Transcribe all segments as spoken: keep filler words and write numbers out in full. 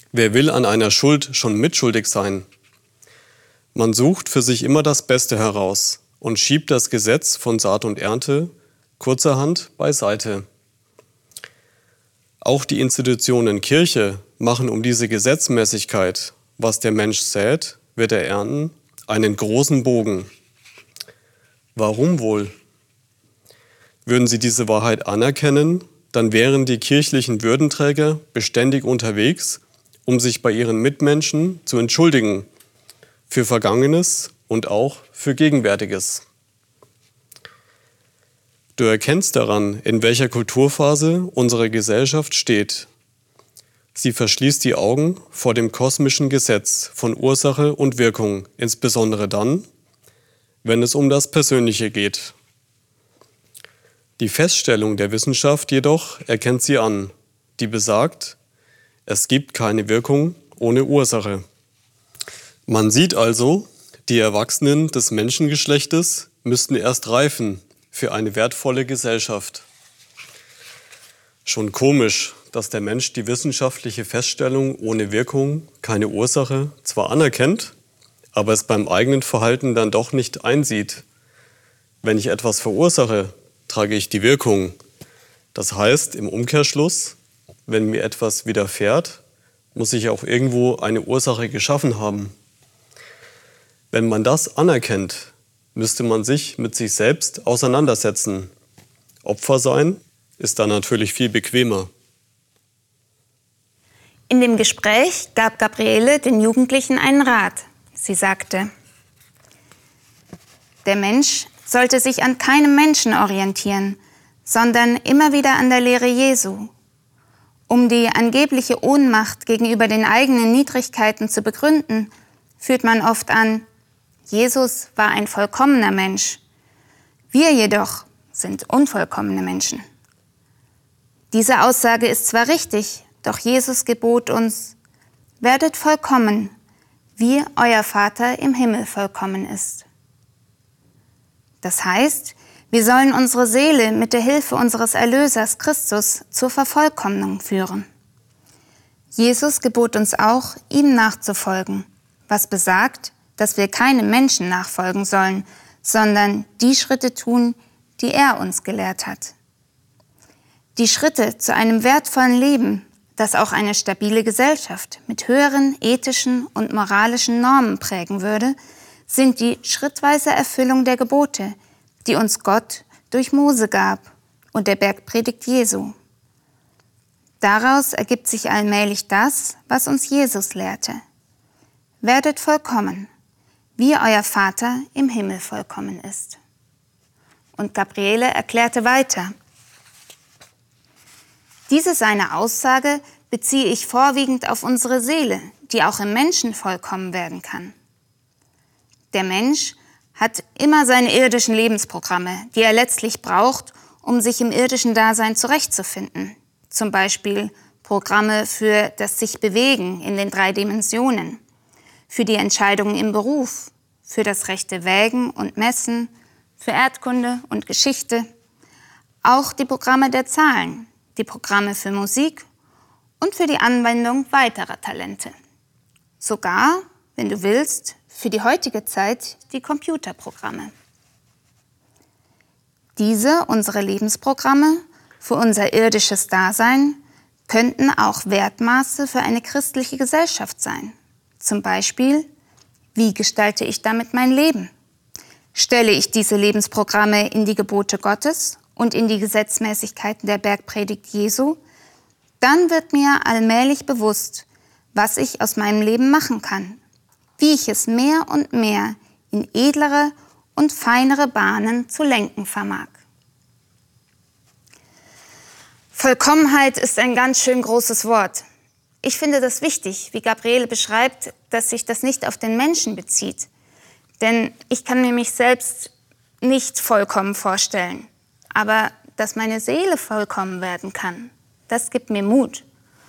Wer will an einer Schuld schon mitschuldig sein? Man sucht für sich immer das Beste heraus und schiebt das Gesetz von Saat und Ernte kurzerhand beiseite. Auch die Institutionen Kirche machen um diese Gesetzmäßigkeit, was der Mensch sät, wird er ernten, einen großen Bogen. Warum wohl? Würden sie diese Wahrheit anerkennen, dann wären die kirchlichen Würdenträger beständig unterwegs, um sich bei ihren Mitmenschen zu entschuldigen für Vergangenes und auch für Gegenwärtiges. Du erkennst daran, in welcher Kulturphase unsere Gesellschaft steht. Sie verschließt die Augen vor dem kosmischen Gesetz von Ursache und Wirkung, insbesondere dann, wenn es um das Persönliche geht. Die Feststellung der Wissenschaft jedoch erkennt sie an, die besagt, es gibt keine Wirkung ohne Ursache. Man sieht also, die Erwachsenen des Menschengeschlechtes müssten erst reifen für eine wertvolle Gesellschaft. Schon komisch, dass der Mensch die wissenschaftliche Feststellung ohne Wirkung, keine Ursache, zwar anerkennt, aber es beim eigenen Verhalten dann doch nicht einsieht. Wenn ich etwas verursache, trage ich die Wirkung. Das heißt, im Umkehrschluss, wenn mir etwas widerfährt, muss ich auch irgendwo eine Ursache geschaffen haben. Wenn man das anerkennt, müsste man sich mit sich selbst auseinandersetzen. Opfer sein ist dann natürlich viel bequemer. In dem Gespräch gab Gabriele den Jugendlichen einen Rat. Sie sagte: Der Mensch sollte sich an keinem Menschen orientieren, sondern immer wieder an der Lehre Jesu. Um die angebliche Ohnmacht gegenüber den eigenen Niedrigkeiten zu begründen, führt man oft an: Jesus war ein vollkommener Mensch. Wir jedoch sind unvollkommene Menschen. Diese Aussage ist zwar richtig, doch Jesus gebot uns: Werdet vollkommen, wie euer Vater im Himmel vollkommen ist. Das heißt, wir sollen unsere Seele mit der Hilfe unseres Erlösers Christus zur Vervollkommnung führen. Jesus gebot uns auch, ihm nachzufolgen, was besagt, dass wir keinem Menschen nachfolgen sollen, sondern die Schritte tun, die er uns gelehrt hat. Die Schritte zu einem wertvollen Leben, das auch eine stabile Gesellschaft mit höheren ethischen und moralischen Normen prägen würde, sind die schrittweise Erfüllung der Gebote, die uns Gott durch Mose gab und der Bergpredigt Jesu. Daraus ergibt sich allmählich das, was uns Jesus lehrte: Werdet vollkommen, wie euer Vater im Himmel vollkommen ist. Und Gabriele erklärte weiter: Diese seine Aussage beziehe ich vorwiegend auf unsere Seele, die auch im Menschen vollkommen werden kann. Der Mensch hat immer seine irdischen Lebensprogramme, die er letztlich braucht, um sich im irdischen Dasein zurechtzufinden. Zum Beispiel Programme für das Sich-Bewegen in den drei Dimensionen, für die Entscheidungen im Beruf, für das rechte Wägen und Messen, für Erdkunde und Geschichte, auch die Programme der Zahlen, die Programme für Musik und für die Anwendung weiterer Talente. Sogar, wenn du willst, für die heutige Zeit die Computerprogramme. Diese, unsere Lebensprogramme, für unser irdisches Dasein, könnten auch Wertmaße für eine christliche Gesellschaft sein. Zum Beispiel: Wie gestalte ich damit mein Leben? Stelle ich diese Lebensprogramme in die Gebote Gottes und in die Gesetzmäßigkeiten der Bergpredigt Jesu, dann wird mir allmählich bewusst, was ich aus meinem Leben machen kann, wie ich es mehr und mehr in edlere und feinere Bahnen zu lenken vermag. Vollkommenheit ist ein ganz schön großes Wort. Ich finde das wichtig, wie Gabriele beschreibt, dass sich das nicht auf den Menschen bezieht. Denn ich kann mir mich selbst nicht vollkommen vorstellen. Aber dass meine Seele vollkommen werden kann, das gibt mir Mut.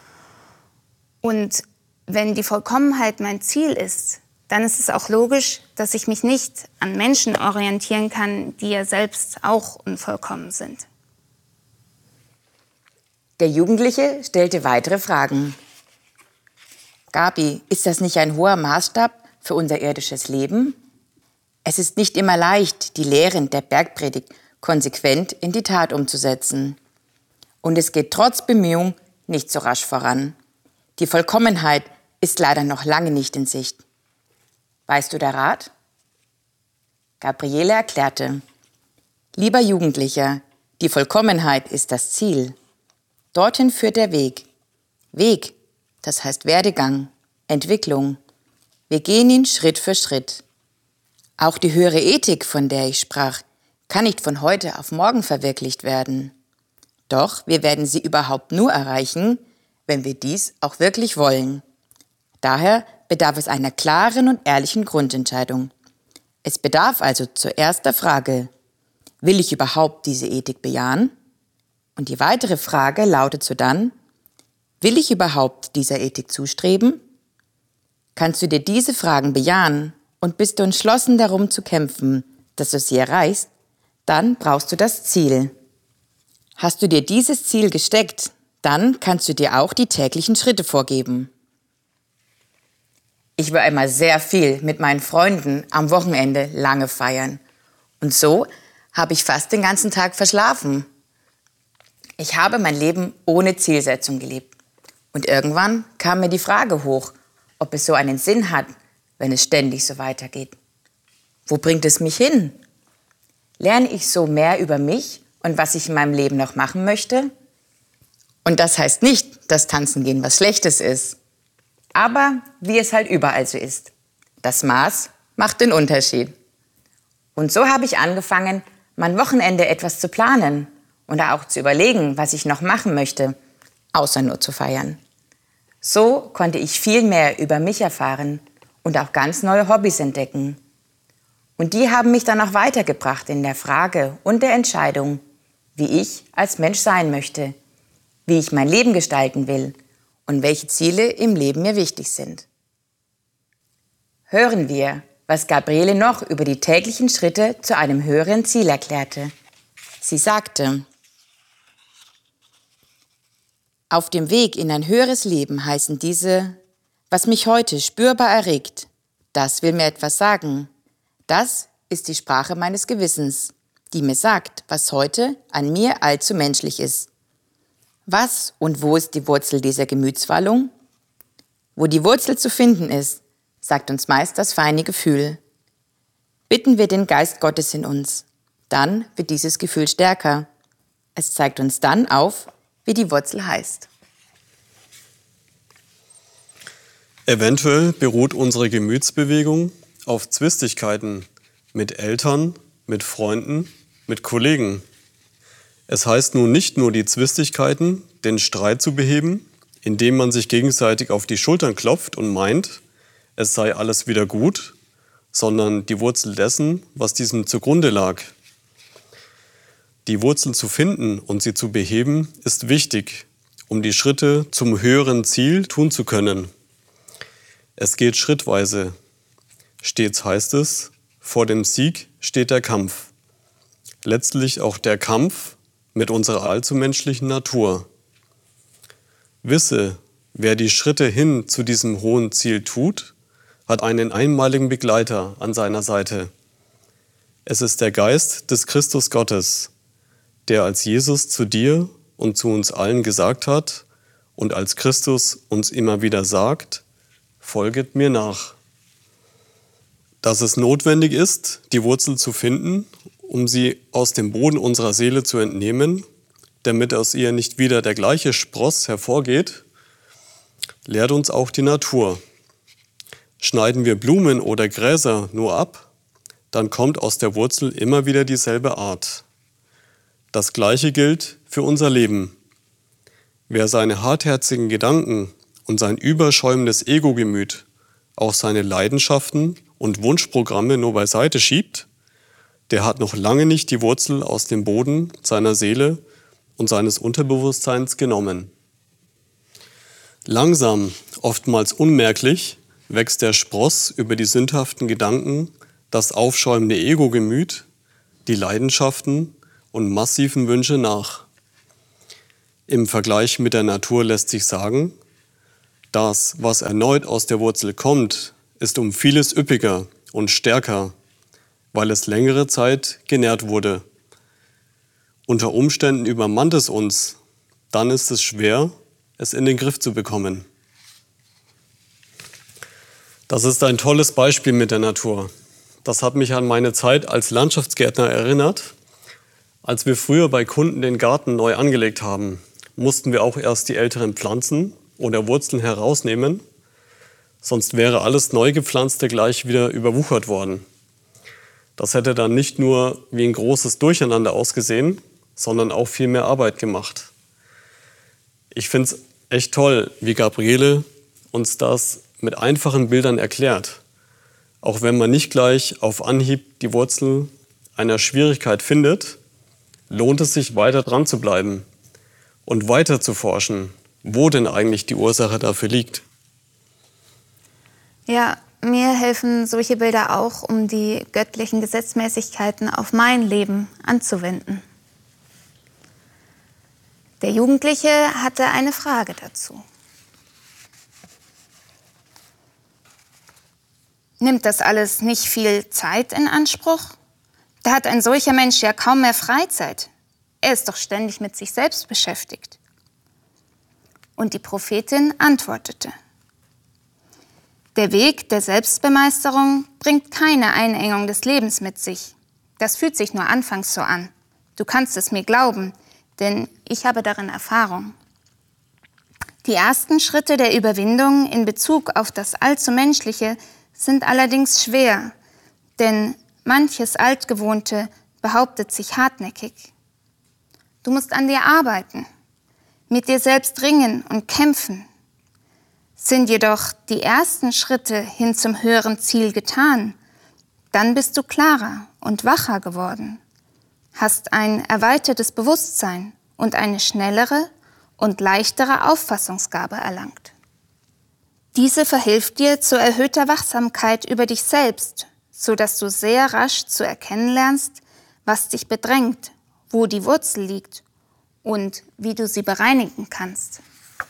Und wenn die Vollkommenheit mein Ziel ist, dann ist es auch logisch, dass ich mich nicht an Menschen orientieren kann, die ja selbst auch unvollkommen sind. Der Jugendliche stellte weitere Fragen. Gabi, ist das nicht ein hoher Maßstab für unser irdisches Leben? Es ist nicht immer leicht, die Lehren der Bergpredigt konsequent in die Tat umzusetzen. Und es geht trotz Bemühung nicht so rasch voran. Die Vollkommenheit ist leider noch lange nicht in Sicht. Weißt du der Rat? Gabriele erklärte: Lieber Jugendlicher, die Vollkommenheit ist das Ziel. Dorthin führt der Weg. Weg, das heißt Werdegang, Entwicklung. Wir gehen ihn Schritt für Schritt. Auch die höhere Ethik, von der ich sprach, kann nicht von heute auf morgen verwirklicht werden. Doch wir werden sie überhaupt nur erreichen, wenn wir dies auch wirklich wollen. Daher bedarf es einer klaren und ehrlichen Grundentscheidung. Es bedarf also zuerst der Frage: Will ich überhaupt diese Ethik bejahen? Und die weitere Frage lautet sodann: Will ich überhaupt dieser Ethik zustreben? Kannst du dir diese Fragen bejahen und bist du entschlossen darum zu kämpfen, dass du sie erreichst, dann brauchst du das Ziel. Hast du dir dieses Ziel gesteckt, dann kannst du dir auch die täglichen Schritte vorgeben. Ich war einmal sehr viel mit meinen Freunden am Wochenende lange feiern. Und so habe ich fast den ganzen Tag verschlafen. Ich habe mein Leben ohne Zielsetzung gelebt. Und irgendwann kam mir die Frage hoch, ob es so einen Sinn hat, wenn es ständig so weitergeht. Wo bringt es mich hin? Lerne ich so mehr über mich und was ich in meinem Leben noch machen möchte? Und das heißt nicht, dass Tanzen gehen was Schlechtes ist. Aber wie es halt überall so ist. Das Maß macht den Unterschied. Und so habe ich angefangen, mein Wochenende etwas zu planen und auch zu überlegen, was ich noch machen möchte, außer nur zu feiern. So konnte ich viel mehr über mich erfahren und auch ganz neue Hobbys entdecken. Und die haben mich dann auch weitergebracht in der Frage und der Entscheidung, wie ich als Mensch sein möchte, wie ich mein Leben gestalten will und welche Ziele im Leben mir wichtig sind. Hören wir, was Gabriele noch über die täglichen Schritte zu einem höheren Ziel erklärte. Sie sagte: Auf dem Weg in ein höheres Leben heißen diese: Was mich heute spürbar erregt, das will mir etwas sagen. Das ist die Sprache meines Gewissens, die mir sagt, was heute an mir allzu menschlich ist. Was und wo ist die Wurzel dieser Gemütswallung? Wo die Wurzel zu finden ist, sagt uns meist das feine Gefühl. Bitten wir den Geist Gottes in uns, dann wird dieses Gefühl stärker. Es zeigt uns dann auf, wie die Wurzel heißt. Eventuell beruht unsere Gemütsbewegung auf Zwistigkeiten mit Eltern, mit Freunden, mit Kollegen. Es heißt nun nicht nur die Zwistigkeiten, den Streit zu beheben, indem man sich gegenseitig auf die Schultern klopft und meint, es sei alles wieder gut, sondern die Wurzel dessen, was diesem zugrunde lag. Die Wurzel zu finden und sie zu beheben, ist wichtig, um die Schritte zum höheren Ziel tun zu können. Es geht schrittweise. Stets heißt es, vor dem Sieg steht der Kampf. Letztlich auch der Kampf mit unserer allzu menschlichen Natur. Wisse, wer die Schritte hin zu diesem hohen Ziel tut, hat einen einmaligen Begleiter an seiner Seite. Es ist der Geist des Christus Gottes, der als Jesus zu dir und zu uns allen gesagt hat und als Christus uns immer wieder sagt: Folget mir nach. Dass es notwendig ist, die Wurzel zu finden, um sie aus dem Boden unserer Seele zu entnehmen, damit aus ihr nicht wieder der gleiche Spross hervorgeht, lehrt uns auch die Natur. Schneiden wir Blumen oder Gräser nur ab, dann kommt aus der Wurzel immer wieder dieselbe Art. Das Gleiche gilt für unser Leben. Wer seine hartherzigen Gedanken und sein überschäumendes Ego-Gemüt, auch seine Leidenschaften und Wunschprogramme nur beiseite schiebt, der hat noch lange nicht die Wurzel aus dem Boden seiner Seele und seines Unterbewusstseins genommen. Langsam, oftmals unmerklich, wächst der Spross über die sündhaften Gedanken, das aufschäumende Ego-Gemüt, die Leidenschaften und massiven Wünsche nach. Im Vergleich mit der Natur lässt sich sagen, Das, was erneut aus der Wurzel kommt, ist um vieles üppiger und stärker, weil es längere Zeit genährt wurde. Unter Umständen übermannt es uns, dann ist es schwer, es in den Griff zu bekommen. Das ist ein tolles Beispiel mit der Natur. Das hat mich an meine Zeit als Landschaftsgärtner erinnert. Als wir früher bei Kunden den Garten neu angelegt haben, mussten wir auch erst die älteren Pflanzen oder Wurzeln herausnehmen, sonst wäre alles Neugepflanzte gleich wieder überwuchert worden. Das hätte dann nicht nur wie ein großes Durcheinander ausgesehen, sondern auch viel mehr Arbeit gemacht. Ich finde es echt toll, wie Gabriele uns das mit einfachen Bildern erklärt. Auch wenn man nicht gleich auf Anhieb die Wurzel einer Schwierigkeit findet, lohnt es sich, weiter dran zu bleiben und weiter zu forschen, wo denn eigentlich die Ursache dafür liegt. Ja, mir helfen solche Bilder auch, um die göttlichen Gesetzmäßigkeiten auf mein Leben anzuwenden. Der Jugendliche hatte eine Frage dazu. Nimmt das alles nicht viel Zeit in Anspruch? Da hat ein solcher Mensch ja kaum mehr Freizeit. Er ist doch ständig mit sich selbst beschäftigt. Und die Prophetin antwortete: Der Weg der Selbstbemeisterung bringt keine Einengung des Lebens mit sich. Das fühlt sich nur anfangs so an. Du kannst es mir glauben, denn ich habe darin Erfahrung. Die ersten Schritte der Überwindung in Bezug auf das allzu Menschliche sind allerdings schwer, denn manches Altgewohnte behauptet sich hartnäckig. Du musst an dir arbeiten, mit dir selbst ringen und kämpfen. Sind jedoch die ersten Schritte hin zum höheren Ziel getan, dann bist du klarer und wacher geworden, hast ein erweitertes Bewusstsein und eine schnellere und leichtere Auffassungsgabe erlangt. Diese verhilft dir zu erhöhter Wachsamkeit über dich selbst, sodass du sehr rasch zu erkennen lernst, was dich bedrängt, wo die Wurzel liegt und wie du sie bereinigen kannst.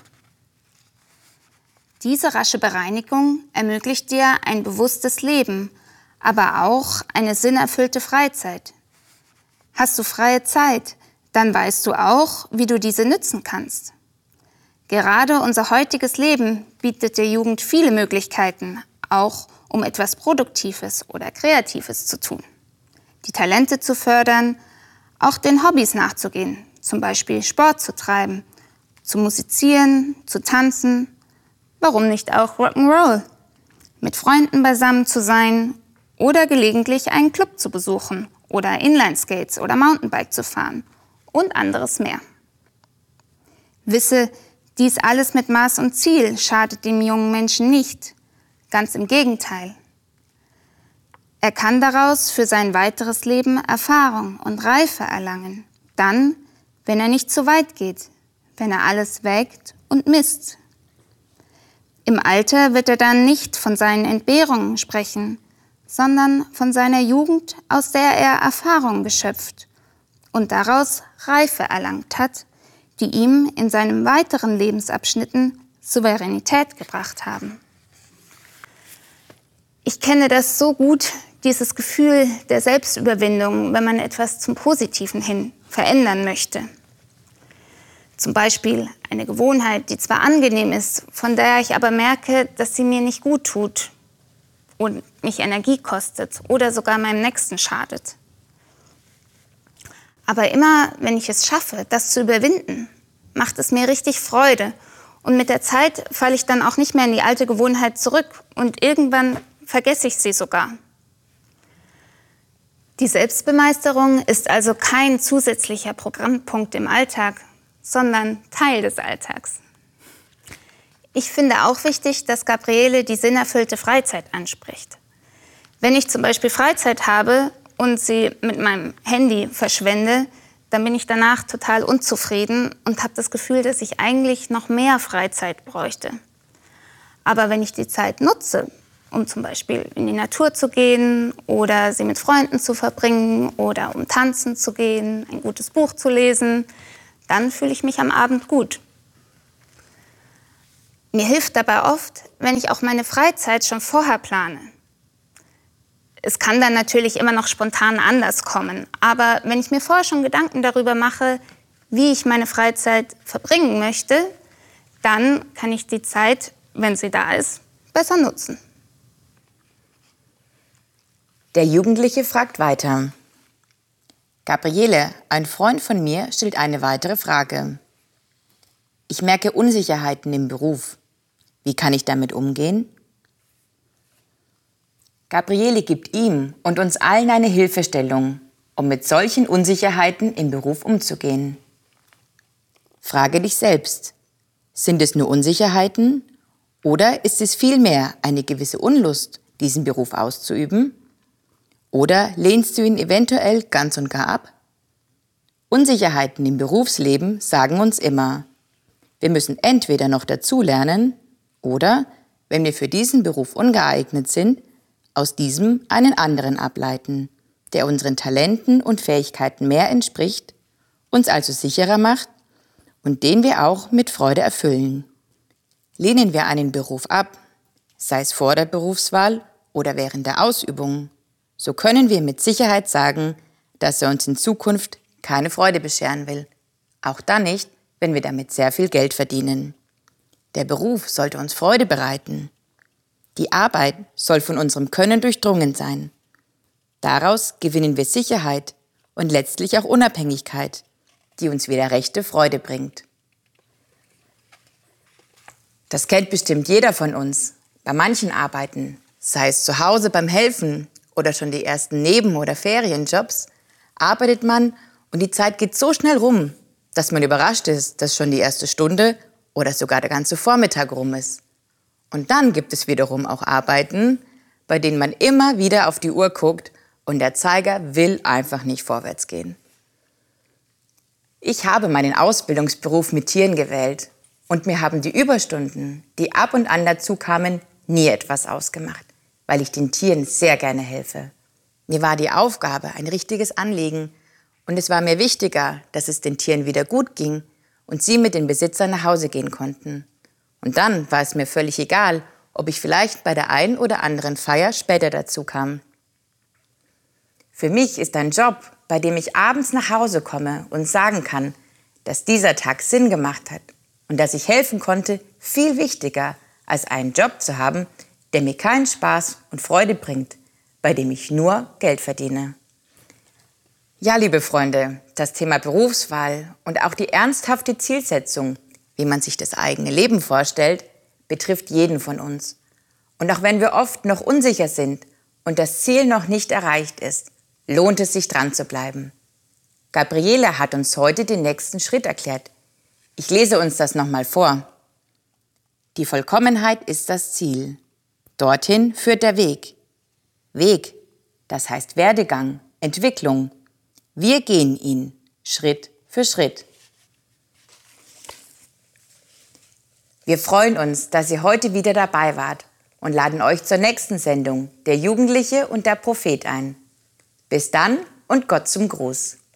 Diese rasche Bereinigung ermöglicht dir ein bewusstes Leben, aber auch eine sinnerfüllte Freizeit. Hast du freie Zeit, dann weißt du auch, wie du diese nützen kannst. Gerade unser heutiges Leben bietet der Jugend viele Möglichkeiten, auch um etwas Produktives oder Kreatives zu tun. Die Talente zu fördern, auch den Hobbys nachzugehen, zum Beispiel Sport zu treiben, zu musizieren, zu tanzen, warum nicht auch Rock'n'Roll, mit Freunden beisammen zu sein oder gelegentlich einen Club zu besuchen oder Inlineskates oder Mountainbike zu fahren und anderes mehr. Wisse, dies alles mit Maß und Ziel schadet dem jungen Menschen nicht, ganz im Gegenteil. Er kann daraus für sein weiteres Leben Erfahrung und Reife erlangen, dann, wenn er nicht zu weit geht, wenn er alles wägt und misst. Im Alter wird er dann nicht von seinen Entbehrungen sprechen, sondern von seiner Jugend, aus der er Erfahrung geschöpft und daraus Reife erlangt hat, die ihm in seinen weiteren Lebensabschnitten Souveränität gebracht haben. Ich kenne das so gut, dieses Gefühl der Selbstüberwindung, wenn man etwas zum Positiven hin verändern möchte. Zum Beispiel eine Gewohnheit, die zwar angenehm ist, von der ich aber merke, dass sie mir nicht gut tut und mich Energie kostet oder sogar meinem Nächsten schadet. Aber immer, wenn ich es schaffe, das zu überwinden, macht es mir richtig Freude. Und mit der Zeit falle ich dann auch nicht mehr in die alte Gewohnheit zurück und irgendwann vergesse ich sie sogar. Die Selbstbemeisterung ist also kein zusätzlicher Programmpunkt im Alltag, sondern Teil des Alltags. Ich finde auch wichtig, dass Gabriele die sinnerfüllte Freizeit anspricht. Wenn ich zum Beispiel Freizeit habe und sie mit meinem Handy verschwende, dann bin ich danach total unzufrieden und habe das Gefühl, dass ich eigentlich noch mehr Freizeit bräuchte. Aber wenn ich die Zeit nutze, um zum Beispiel in die Natur zu gehen oder sie mit Freunden zu verbringen oder um tanzen zu gehen, ein gutes Buch zu lesen, dann fühle ich mich am Abend gut. Mir hilft dabei oft, wenn ich auch meine Freizeit schon vorher plane. Es kann dann natürlich immer noch spontan anders kommen, aber wenn ich mir vorher schon Gedanken darüber mache, wie ich meine Freizeit verbringen möchte, dann kann ich die Zeit, wenn sie da ist, besser nutzen. Der Jugendliche fragt weiter. Gabriele, ein Freund von mir, stellt eine weitere Frage. Ich merke Unsicherheiten im Beruf. Wie kann ich damit umgehen? Gabriele gibt ihm und uns allen eine Hilfestellung, um mit solchen Unsicherheiten im Beruf umzugehen. Frage dich selbst, sind es nur Unsicherheiten oder ist es vielmehr eine gewisse Unlust, diesen Beruf auszuüben? Oder lehnst du ihn eventuell ganz und gar ab? Unsicherheiten im Berufsleben sagen uns immer, wir müssen entweder noch dazulernen oder, wenn wir für diesen Beruf ungeeignet sind, aus diesem einen anderen ableiten, der unseren Talenten und Fähigkeiten mehr entspricht, uns also sicherer macht und den wir auch mit Freude erfüllen. Lehnen wir einen Beruf ab, sei es vor der Berufswahl oder während der Ausübung, so können wir mit Sicherheit sagen, dass er uns in Zukunft keine Freude bescheren will. Auch dann nicht, wenn wir damit sehr viel Geld verdienen. Der Beruf sollte uns Freude bereiten. Die Arbeit soll von unserem Können durchdrungen sein. Daraus gewinnen wir Sicherheit und letztlich auch Unabhängigkeit, die uns wieder rechte Freude bringt. Das kennt bestimmt jeder von uns. Bei manchen Arbeiten, sei es zu Hause beim Helfen oder schon die ersten Neben- oder Ferienjobs, arbeitet man und die Zeit geht so schnell rum, dass man überrascht ist, dass schon die erste Stunde oder sogar der ganze Vormittag rum ist. Und dann gibt es wiederum auch Arbeiten, bei denen man immer wieder auf die Uhr guckt und der Zeiger will einfach nicht vorwärts gehen. Ich habe meinen Ausbildungsberuf mit Tieren gewählt und mir haben die Überstunden, die ab und an dazu kamen, nie etwas ausgemacht, weil ich den Tieren sehr gerne helfe. Mir war die Aufgabe ein richtiges Anliegen und es war mir wichtiger, dass es den Tieren wieder gut ging und sie mit den Besitzern nach Hause gehen konnten. Und dann war es mir völlig egal, ob ich vielleicht bei der einen oder anderen Feier später dazu kam. Für mich ist ein Job, bei dem ich abends nach Hause komme und sagen kann, dass dieser Tag Sinn gemacht hat und dass ich helfen konnte, viel wichtiger, als einen Job zu haben, der mir keinen Spaß und Freude bringt, bei dem ich nur Geld verdiene. Ja, liebe Freunde, das Thema Berufswahl und auch die ernsthafte Zielsetzung, wie man sich das eigene Leben vorstellt, betrifft jeden von uns. Und auch wenn wir oft noch unsicher sind und das Ziel noch nicht erreicht ist, lohnt es sich dran zu bleiben. Gabriele hat uns heute den nächsten Schritt erklärt. Ich lese uns das nochmal vor. Die Vollkommenheit ist das Ziel. Dorthin führt der Weg. Weg, das heißt Werdegang, Entwicklung. Wir gehen ihn Schritt für Schritt. Wir freuen uns, dass ihr heute wieder dabei wart und laden euch zur nächsten Sendung, der Jugendliche und der Prophet, ein. Bis dann und Gott zum Gruß.